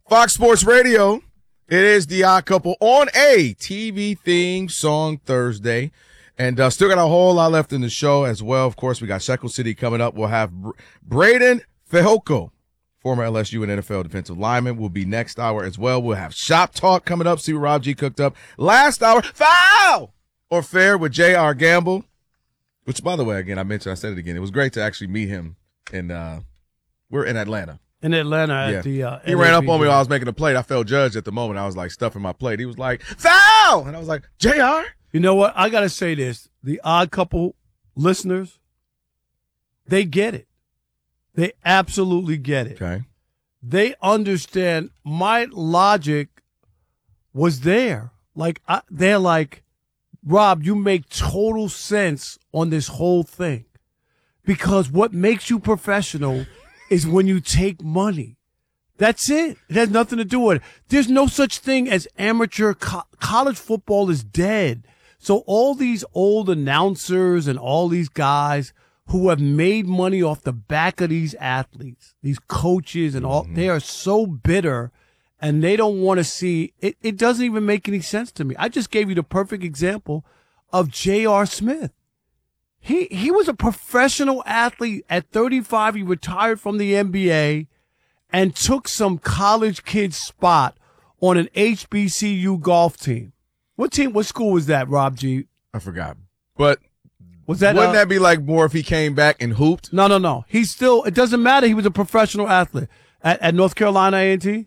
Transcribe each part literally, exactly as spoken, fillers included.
Fox Sports Radio. It is the Odd Couple on a T V theme song Thursday. And uh, still got a whole lot left in the show as well. Of course, we got Shekel City coming up. We'll have Br- Braden Fehoko, former L S U and N F L defensive lineman, will be next hour as well. We'll have Shop Talk coming up. See what Rob G cooked up. Last hour, foul or fair with J R. Gamble. Which, by the way, again, I mentioned, I said it again. It was great to actually meet him. And uh, we're in Atlanta. In Atlanta at yeah. the uh, He ran up on me while I was making a plate. I felt judged at the moment. I was like stuffing my plate. He was like, foul! And I was like, J R? You know what? I got to say this. The Odd Couple listeners, they get it. They absolutely get it. Okay. They understand my logic was there. Like, I, they're like, Rob, you make total sense on this whole thing. Because what makes you professional is when you take money. That's it. It has nothing to do with it. There's no such thing as amateur. Co- college football is dead. So all these old announcers and all these guys who have made money off the back of these athletes, these coaches and all, mm-hmm. they are so bitter and they don't want to see it. It doesn't even make any sense to me. I just gave you the perfect example of J R. Smith. He he was a professional athlete. At thirty-five, he retired from the N B A and took some college kid's spot on an H B C U golf team. What team, what school was that, Rob G? I forgot. But was that, wouldn't uh, that be like more if he came back and hooped? No, no, no. He's still, it doesn't matter. He was a professional athlete at, at North Carolina A and T.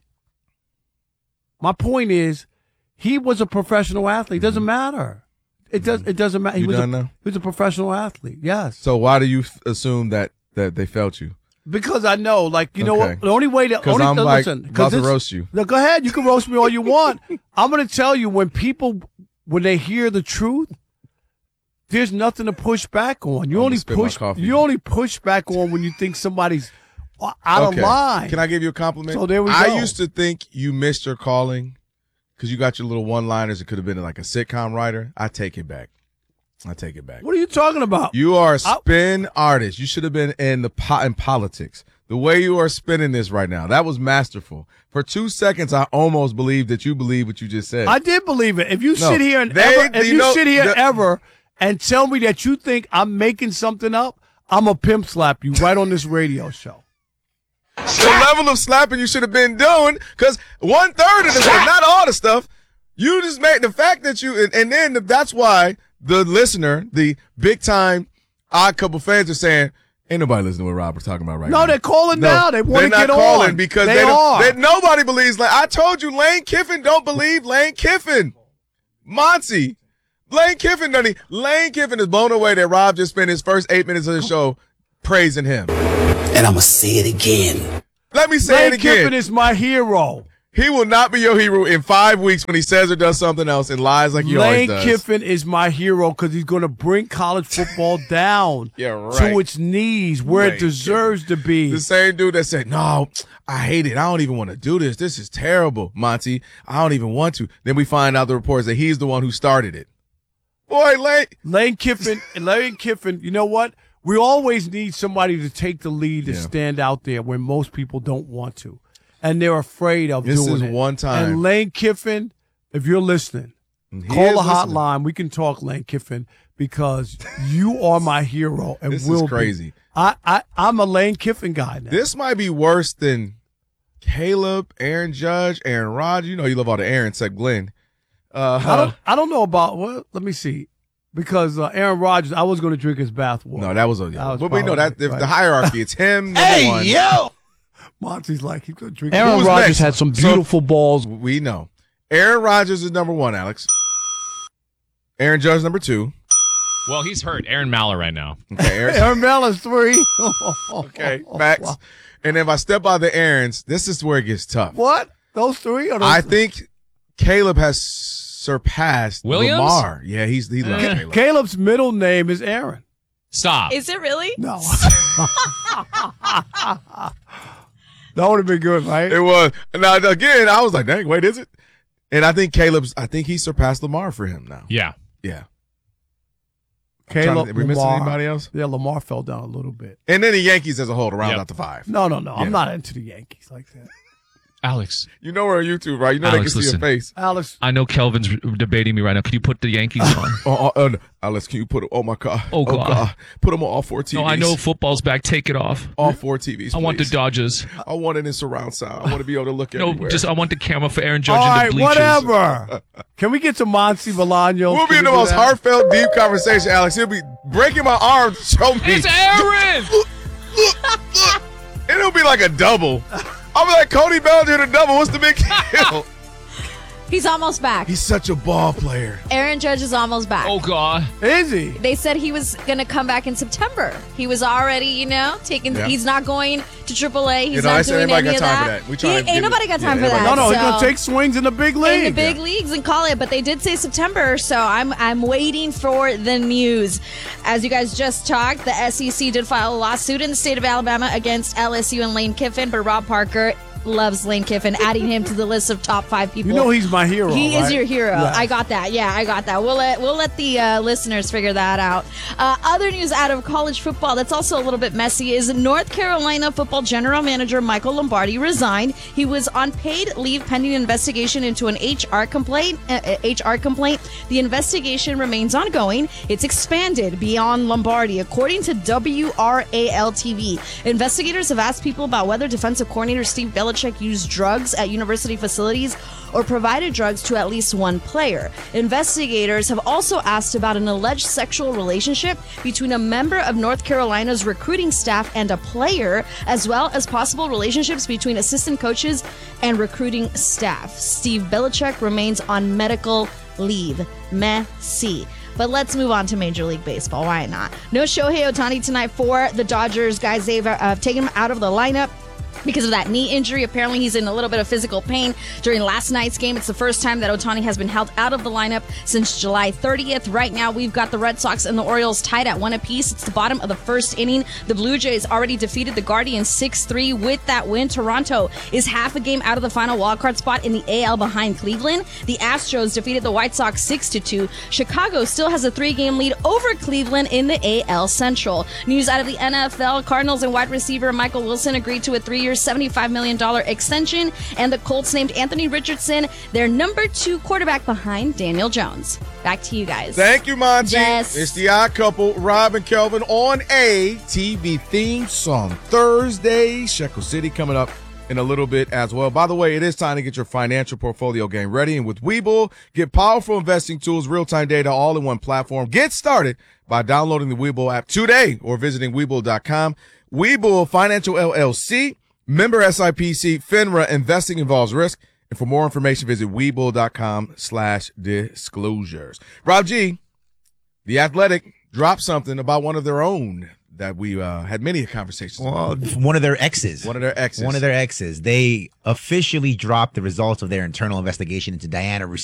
My point is, he was a professional athlete. It doesn't matter. It does. It doesn't matter. He You was, a, done now? he was a professional athlete. Yes. So why do you f- assume that, that they felt you? Because I know, like, you know Okay. what? The only way that, Because only, I'm no, like listen, about to it's- roast you. No, go ahead. You can roast me all you want. I'm going to tell you, when people, when they hear the truth, there's nothing to push back on. You I'm only gonna spit my push, coffee. you only push back on when you think somebody's out Okay. of line. Can I give you a compliment? So there we I go. used to think you missed your calling because you got your little one-liners. It could have been like a sitcom writer. I take it back. I take it back. What are you talking about? You are a spin artist. You should have been in the po- in politics. The way you are spinning this right now, that was masterful. For two seconds, I almost believed that you believe what you just said. I did believe it. If you No, sit here and they- ever, if you you, know, sit here the- ever and tell me that you think I'm making something up, I'm a pimp slap you right on this radio show. The level of slapping you should have been doing, because one third of the stuff, not all the stuff, you just made the fact that you, and, and then that's why the listener, the big time Odd Couple fans are saying, ain't nobody listening to what Robert's talking about right No, now. they're calling No, now. They want to they're get not calling on. because they, they, don't, are. they nobody believes. Like I told you, Lane Kiffin don't believe Lane Kiffin. Monty, Lane Kiffin doesn't. Lane Kiffin is blown away that Rob just spent his first eight minutes of the show praising him. And I'm going to say it again. Let me say Lane it again. Kiffin is my hero. He will not be your hero in five weeks when he says or does something else and lies like he always Lane does. Kiffin is my hero because he's going to bring college football down Yeah, right. to its knees where Lane it deserves to be. The same dude that said, no, I hate it. I don't even want to do this. This is terrible, Monty. I don't even want to. Then we find out the reports that he's the one who started it. Boy, Lane. Lane Kiffin, Lane Kiffin, you know what? We always need somebody to take the lead and Yeah. stand out there when most people don't want to. And they're afraid of This doing is it. one time. And Lane Kiffin, if you're listening, He call is the listening. hotline. We can talk, Lane Kiffin, because you are my hero and This will is crazy. be. I, I, I'm a Lane Kiffin guy now. This might be worse than Caleb, Aaron Judge, Aaron Rodgers. You know you love all the Aaron except Glenn. Uh, I don't, I don't know about, well, let me see. Because uh, Aaron Rodgers, I was going to drink his bathwater. no, that was a. That was but we know that probably- if right. the hierarchy, it's him. Number Hey, one. yo! Monty's like, he's going to drink Aaron Who's Rodgers next? had some So- beautiful balls. We know. Aaron Rodgers is number one, Alex. Aaron Judge number two. Well, he's hurt. Aaron Maller right now. Okay, Aaron. Aaron Mellon's three. okay, Max. And if I step out the Aarons, this is where it gets tough. What? Those three? Or those I think Caleb has surpassed Williams? Lamar. Yeah, he's he loves Eh. Caleb. Caleb's middle name is Aaron. Stop. Is it really? No. That would have been good, right? It was. Now again, I was like, dang, wait, is it? And I think Caleb's. I think he surpassed Lamar for him now. Yeah. Yeah. Caleb, Are we missing Lamar. anybody else? Yeah, Lamar fell down a little bit. And then the Yankees as a whole to round Yep. out the five. No, no, no. Yeah. I'm not into the Yankees like that. Alex, You know we're on YouTube, right? You know Alex, they can see listen. your face. Alex, I know Kelvin's debating me right now. Can you put the Yankees on? Oh, oh, oh, no. Alex, can you put it? Oh my God. Oh, God. Put them on all four T Vs. No, I know football's back. Take it off. All four T Vs. I want the please. Dodgers. I want it in surround sound. I want to be able to look No, everywhere. just I want the camera for Aaron Judge all and right, the bleachers. whatever. Can we get to Monty Bolaños? We'll be Can in the we do most that? heartfelt, deep conversation, Alex. He'll be breaking my arm to show me. It's Aaron. And it'll be like a double. I'll be like, Cody Bellinger to double. What's the big deal? He's almost back. He's such a ball player. Aaron Judge is almost back. Oh God. Is he? They said he was going to come back in September. He was already, you know, taking. Yeah. He's not going to triple A. He's You know, I not said doing anybody any got of time that. for that. We He- trying to ain't give it- nobody got time yeah, for that. nobody- No, no, he's so- going to take swings in the big league. in the big leagues and call it, but they did say September, so I'm I'm waiting for the news. As you guys just talked, the S E C did file a lawsuit in the state of Alabama against L S U and Lane Kiffin, but Rob Parker loves Lane Kiffin, adding him to the list of top five people. You know he's my hero. He right? is your hero. Yeah. I got that. Yeah, I got that. We'll let we'll let the uh, listeners figure that out. Uh, other news out of college football that's also a little bit messy is North Carolina football general manager Michael Lombardi resigned. He was on paid leave pending investigation into an H R complaint. Uh, H R complaint. The investigation remains ongoing. It's expanded beyond Lombardi, according to W R A L T V. Investigators have asked people about whether defensive coordinator Steve Belichick used drugs at university facilities or provided drugs to at least one player. Investigators have also asked about an alleged sexual relationship between a member of North Carolina's recruiting staff and a player, as well as possible relationships between assistant coaches and recruiting staff. Steve Belichick remains on medical leave. Messy. But let's move on to Major League Baseball. Why not? No Shohei Ohtani tonight for the Dodgers. Guys, they've uh, taken him out of the lineup because of that knee injury. Apparently, he's in a little bit of physical pain during last night's game. It's the first time that Ohtani has been held out of the lineup since July thirtieth. Right now, we've got the Red Sox and the Orioles tied at one apiece. It's the bottom of the first inning. The Blue Jays already defeated the Guardians six three with that win. Toronto is half a game out of the final wildcard spot in the A L behind Cleveland. The Astros defeated the White Sox six to two. Chicago still has a three-game lead over Cleveland in the A L Central. News out of the N F L, Cardinals and wide receiver Michael Wilson agreed to a three-year, seventy-five million dollars extension, and the Colts named Anthony Richardson their number two quarterback behind Daniel Jones. Back to you guys. Thank you, Monty. Yes. It's the odd couple, Rob and Kelvin, on a T V theme song Thursday. Shekel City coming up in a little bit as well. By the way, it is time to get your financial portfolio game ready. And with Webull, get powerful investing tools, real-time data, all in one platform. Get started by downloading the Webull app today or visiting Webull dot com. Webull Financial L L C, member S I P C, FINRA. Investing involves risk. And for more information, visit Webull dot com slash disclosures. Rob G, The Athletic, dropped something about one of their own that we uh, had many conversations Well, about. one of their exes. One of their exes. One of their exes. They officially dropped the results of their internal investigation into Diana